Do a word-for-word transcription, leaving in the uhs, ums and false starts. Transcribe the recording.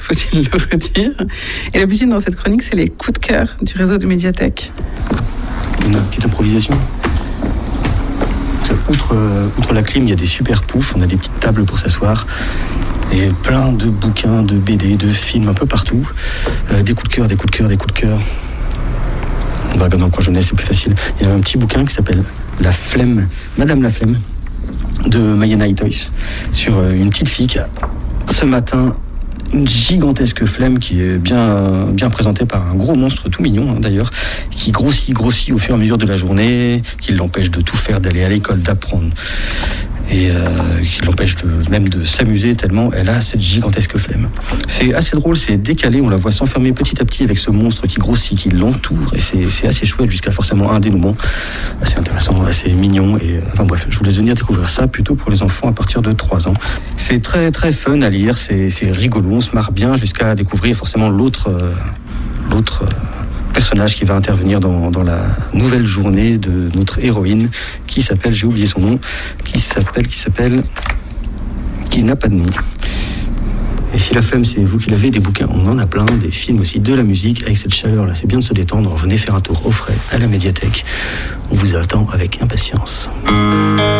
faut-il le redire. Et l'objet dans cette chronique, c'est les coups de cœur du réseau de médiathèques. Une petite improvisation. Outre, outre la clim, il y a des super poufs, on a des petites tables pour s'asseoir, et plein de bouquins, de B D, de films un peu partout. Euh, des coups de cœur, des coups de cœur, des coups de cœur. Bah, dans le coin jeunesse, c'est plus facile. Il y a un petit bouquin qui s'appelle La Flemme, Madame la Flemme, de Maya Nightoys, sur une petite fille qui a ce matin une gigantesque flemme qui est bien, bien présentée par un gros monstre tout mignon hein, d'ailleurs, qui grossit, grossit au fur et à mesure de la journée, qui l'empêche de tout faire, d'aller à l'école, d'apprendre. Et euh, qui l'empêche de, même de s'amuser tellement elle a cette gigantesque flemme. C'est assez drôle, c'est décalé, on la voit s'enfermer petit à petit avec ce monstre qui grossit, qui l'entoure, et c'est, c'est assez chouette jusqu'à forcément un dénouement assez intéressant, assez mignon. Et enfin bref, je vous laisse venir découvrir ça plutôt pour les enfants à partir de trois ans. C'est très très fun à lire, c'est, c'est rigolo, on se marre bien jusqu'à découvrir forcément l'autre, euh, l'autre euh, personnage qui va intervenir dans, dans la nouvelle journée de notre héroïne qui s'appelle, j'ai oublié son nom, qui s'appelle, qui s'appelle, qui n'a pas de nom. Et si la flemme c'est vous qui l'avez, des bouquins, on en a plein, des films aussi, de la musique, avec cette chaleur là, c'est bien de se détendre, venez faire un tour au frais à la médiathèque, on vous attend avec impatience.